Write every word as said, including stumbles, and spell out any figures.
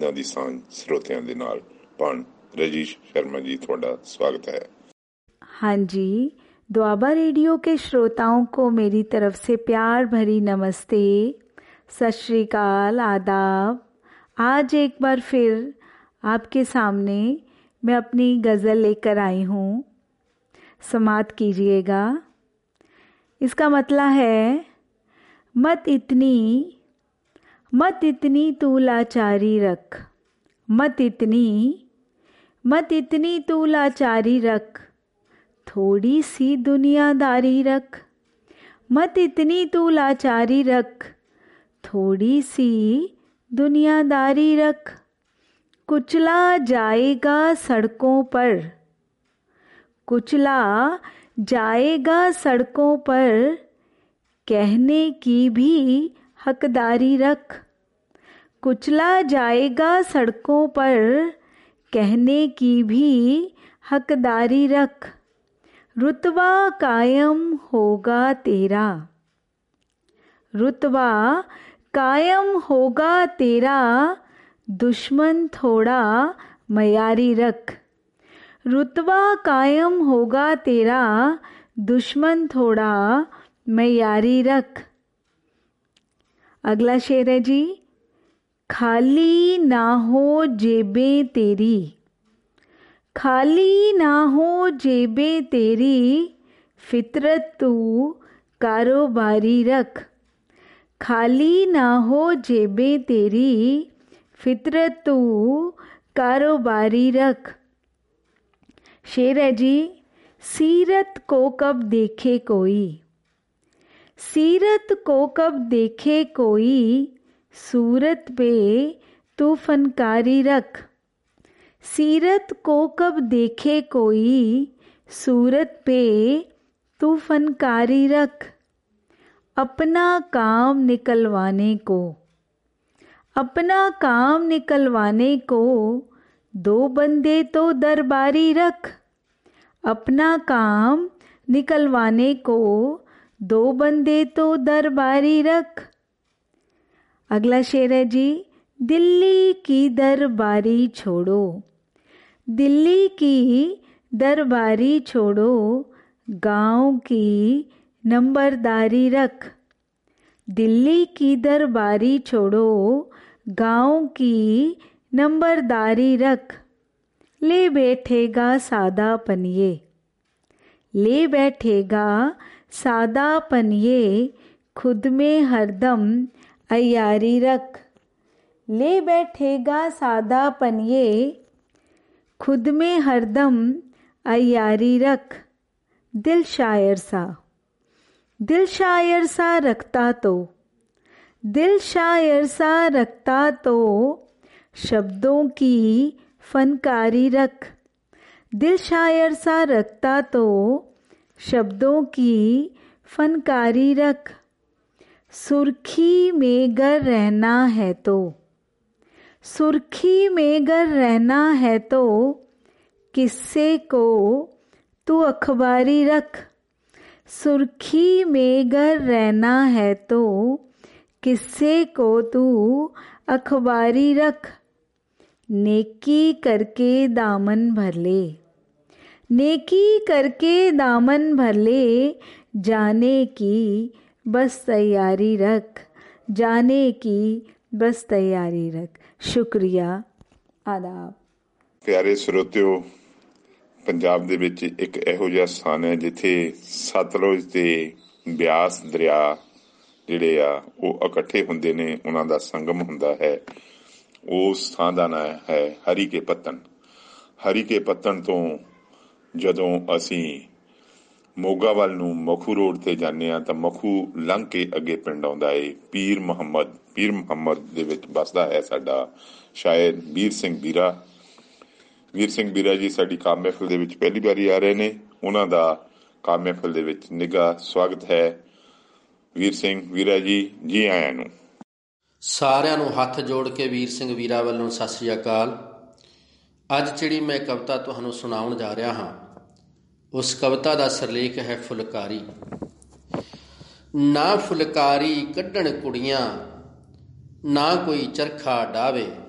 शब्दां दी सांझ ਸਰੋਤਿਆਂ ਦੇ ਨਾਲ पाण रजीश शर्मा जी ਤੁਹਾਡਾ स्वागत है। हाँ जी, द्वाबा रेडियो के श्रोताओं को मेरी तरफ से प्यार भरी नमस्ते, सत श्री अकाल, आदाब। आज एक बार फिर आपके सामने मैं अपनी गज़ल लेकर आई हूँ, समात कीजिएगा। इसका मतलब है, मत इतनी मत इतनी तू लाचारी रख, मत इतनी मत इतनी तू लाचारी रख, थोड़ी सी दुनियादारी रख, मत इतनी तू लाचारी रख, थोड़ी सी दुनियादारी रख। कुचला जाएगा सड़कों पर, कुचला जाएगा सड़कों पर, कहने की भी हकदारी रख, कुचला जाएगा सड़कों पर, कहने की भी हकदारी रख। रुतबा कायम होगा तेरा, रुतबा कायम होगा तेरा, दुश्मन थोड़ा मयारी रख, रुतबा कायम होगा तेरा, दुश्मन थोड़ा मयारी रख। अगला शेर है जी, खाली ना हो जेबें तेरी, खाली ना हो जेबें तेरी, फितरत तू कारोबारी रख, खाली ना हो जेबें तेरी, फितरत तू कारोबारी रख। शेर है जी, सीरत को कब देखे कोई, सीरत को कब देखे कोई, सूरत पे तू फनकारी रख, सीरत को कब देखे कोई, सूरत पे तू फनकारी रख। अपना काम निकलवाने को, अपना काम निकलवाने को, दो बंदे तो दरबारी रख, अपना काम निकलवाने को, दो बंदे तो दरबारी रख। अगला शेर है जी, दिल्ली की दरबारी छोड़ो, दिल्ली की दरबारी छोड़ो, गांव की नंबरदारी रख, दिल्ली की दरबारी छोड़ो, गांव की नंबरदारी रख। ले बैठेगा सादा पनिये, ले बैठेगा सादा पनिये, खुद में हरदम अयारी रख, ले बैठेगा सादा पनिये, खुद में हरदम अयारी रख। दिल शायर सा, दिल शायर सा रखता तो, दिल शायर सा रखता तो, शब्दों की फनकारी रख, दिल शायर सा रखता तो, शब्दों की फनकारी रख। सुर्खी में गर रहना है तो, सुर्खी में गर रहना है तो, किस्से को तू अखबारी रख, सुर्खी में गर रहना है तो, किस्से को तू अखबारी रख। नेकी करके दामन भर ले, नेकी करके दामन भर ले, जाने की बस तैयारी रख, जाने की बस तैयारी रख। शुक्रिया, आदाब। प्यारे ਸਰੋਤਿਓ, ਪੰਜਾਬ ਦੇ ਵਿੱਚ ਇੱਕ ਇਹੋ ਜਿਹਾ ਸਥਾਨ ਹੈ ਜਿੱਥੇ ਸਤਲੁਜ ਤੇ ਬਿਆਸ ਦਰਿਆ ਜਿਹੜੇ ਆ ਉਹ ਇਕੱਠੇ ਹੁੰਦੇ ਨੇ, ਉਹਨਾਂ ਦਾ ਸੰਗਮ ਹੁੰਦਾ ਹੈ। ਉਸ ਥਾਂ ਦਾ ਨਾਂ ਹੈ ਹਰੀਕੇ ਪੱਤਣ। ਹਰੀਕੇ ਪੱਤਣ ਤੋਂ ਜਦੋਂ ਅਸੀਂ ਮੋਗਾ ਵੱਲ ਨੂੰ ਮਖੂ ਰੋਡ ਤੇ ਜਾਂਦੇ ਹਾਂ ਤਾਂ ਮਖੂ ਲੰਘ ਕੇ ਅੱਗੇ ਪਿੰਡ ਆਉਂਦਾ ਏ ਪੀਰ ਮੁਹੰਮਦ। ਪੀਰ ਮੁਹੰਮਦ ਦੇ ਵਿੱਚ ਵੱਸਦਾ ਹੈ ਸਾਡਾ ਸ਼ਾਇਰ ਵੀਰ ਸਿੰਘ ਵੀਰਾ। ਵੀਰ ਸਿੰਘ ਵੀਰਾ ਜੀ ਸਾਡੀ ਕਾਮ ਮਹਿਫਿਲ ਦੇ ਵਿੱਚ ਪਹਿਲੀ ਵਾਰੀ ਆ ਰਹੇ ਨੇ। ਉਹਨਾਂ ਦਾ ਕਾਮ ਮਹਿਫਿਲ ਦੇ ਵਿੱਚ ਨਿੱਘਾ ਸਵਾਗਤ ਹੈ। ਵੀਰ ਸਿੰਘ ਵੀਰਾ ਜੀ, ਜੀ ਆਇਆਂ ਨੂੰ। ਸਾਰਿਆਂ ਨੂੰ ਹੱਥ ਜੋੜ ਕੇ ਵੀਰ ਸਿੰਘ ਵੀਰਾ ਵੱਲੋਂ ਸਤਿ ਸ੍ਰੀ ਅਕਾਲ। ਅੱਜ ਜਿਹੜੀ ਮੈਂ ਕਵਿਤਾ ਤੁਹਾਨੂੰ ਸੁਣਾਉਣ ਜਾ ਰਿਹਾ ਹਾਂ, ਉਸ ਕਵਿਤਾ ਦਾ ਸਿਰਲੇਖ ਹੈ ਫੁਲਕਾਰੀ। ਨਾ ਫੁਲਕਾਰੀ ਕੱਢਣ ਕੁੜੀਆਂ, ਨਾ ਕੋਈ ਚਰਖਾ ਡਾਵੇ,